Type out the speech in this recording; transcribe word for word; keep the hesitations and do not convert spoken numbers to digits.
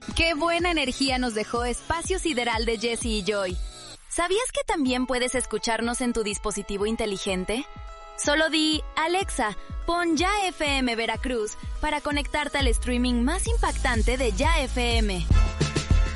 Qué buena energía nos dejó Espacio Sideral de Jesse y Joy. ¿Sabías que también puedes escucharnos en tu dispositivo inteligente? Solo di, Alexa, pon Ya F M Veracruz para conectarte al streaming más impactante de Ya F M.